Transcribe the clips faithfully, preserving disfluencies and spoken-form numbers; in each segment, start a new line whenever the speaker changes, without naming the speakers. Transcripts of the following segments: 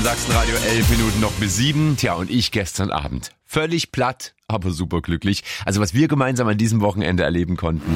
Sachsenradio, elf Minuten noch bis sieben. Tja, und ich gestern Abend. Völlig platt, aber superglücklich. Also was wir gemeinsam an diesem Wochenende erleben konnten.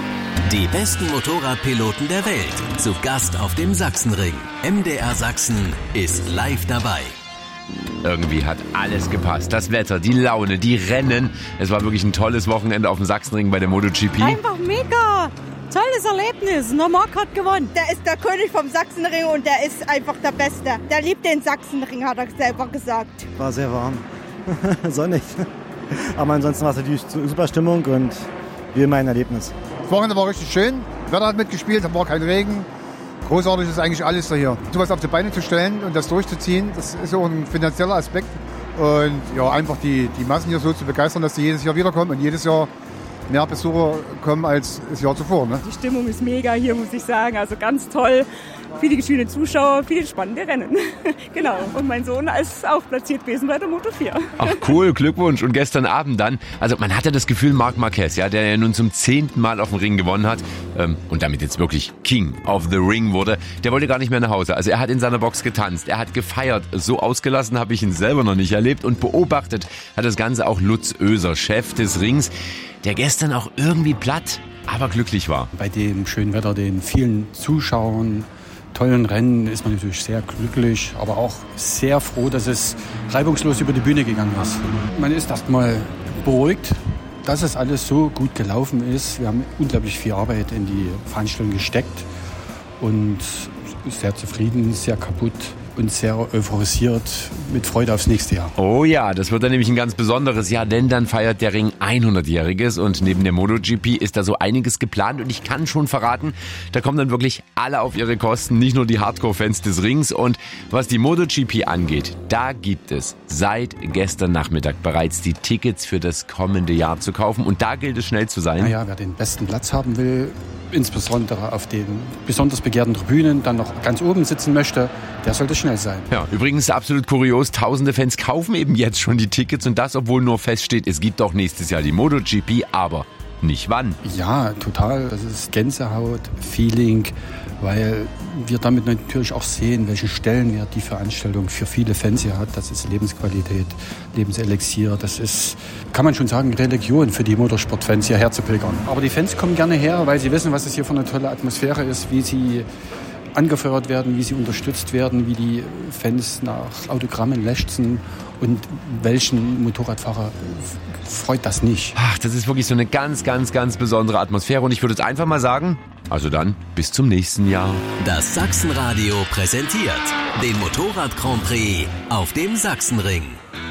Die besten Motorradpiloten der Welt. Zu Gast auf dem Sachsenring. M D R Sachsen ist live dabei.
Irgendwie hat alles gepasst. Das Wetter, die Laune, die Rennen. Es war wirklich ein tolles Wochenende auf dem Sachsenring bei der MotoGP.
Einfach mega! Tolles Erlebnis. Der Marc hat gewonnen.
Der ist der König vom Sachsenring und der ist einfach der Beste. Der liebt den Sachsenring, hat er selber gesagt.
War sehr warm. Sonnig. Aber ansonsten war es natürlich super Stimmung und wie immer ein Erlebnis.
Das Wochenende war richtig schön. Das Wetter hat mitgespielt, da war kein Regen. Großartig ist eigentlich alles da hier. Sowas auf die Beine zu stellen und das durchzuziehen, das ist auch ein finanzieller Aspekt. Und ja, einfach die, die Massen hier so zu begeistern, dass sie jedes Jahr wiederkommen und jedes Jahr mehr Besucher kommen als das Jahr zuvor. Ne?
Die Stimmung ist mega hier, muss ich sagen. Also ganz toll. Viele schöne Zuschauer, viele spannende Rennen. Genau. Und mein Sohn ist auch platziert gewesen bei der Moto vier.
Ach cool, Glückwunsch. Und gestern Abend dann, also man hatte das Gefühl, Marc Marquez, ja, der ja nun zum zehnten Mal auf dem Ring gewonnen hat ähm, und damit jetzt wirklich King of the Ring wurde, der wollte gar nicht mehr nach Hause. Also er hat in seiner Box getanzt, er hat gefeiert. So ausgelassen habe ich ihn selber noch nicht erlebt. Und beobachtet hat das Ganze auch Lutz Oeser, Chef des Rings, der gestern auch irgendwie platt, aber glücklich war.
Bei dem schönen Wetter, den vielen Zuschauern, tollen Rennen ist man natürlich sehr glücklich, aber auch sehr froh, dass es reibungslos über die Bühne gegangen ist. Man ist erstmal beruhigt, dass es alles so gut gelaufen ist. Wir haben unglaublich viel Arbeit in die Veranstaltung gesteckt und sehr zufrieden, sehr kaputt und sehr euphorisiert mit Freude aufs nächste Jahr.
Oh ja, das wird dann nämlich ein ganz besonderes Jahr, denn dann feiert der Ring hundertjähriges und neben der MotoGP ist da so einiges geplant und ich kann schon verraten, da kommen dann wirklich alle auf ihre Kosten, nicht nur die Hardcore-Fans des Rings. Und was die MotoGP angeht, da gibt es seit gestern Nachmittag bereits die Tickets für das kommende Jahr zu kaufen und da gilt es schnell zu sein.
Naja, wer den besten Platz haben will, insbesondere auf den besonders begehrten Tribünen, dann noch ganz oben sitzen möchte, der sollte schnell sein.
Ja, übrigens absolut kurios, tausende Fans kaufen eben jetzt schon die Tickets und das, obwohl nur feststeht, es gibt auch nächstes Jahr die MotoGP, aber nicht wann.
Ja, total. Das ist Gänsehaut-Feeling, weil wir damit natürlich auch sehen, welchen Stellenwert die Veranstaltung für viele Fans hier hat. Das ist Lebensqualität, Lebenselixier. Das ist, kann man schon sagen, Religion für die Motorsportfans hierher zu pilgern. Aber die Fans kommen gerne her, weil sie wissen, was es hier für eine tolle Atmosphäre ist, wie sie angefeuert werden, wie sie unterstützt werden, wie die Fans nach Autogrammen lechzen und welchen Motorradfahrer freut das nicht.
Ach, das ist wirklich so eine ganz, ganz, ganz besondere Atmosphäre und ich würde jetzt einfach mal sagen, also dann bis zum nächsten Jahr.
Das Sachsenradio präsentiert den Motorrad Grand Prix auf dem Sachsenring.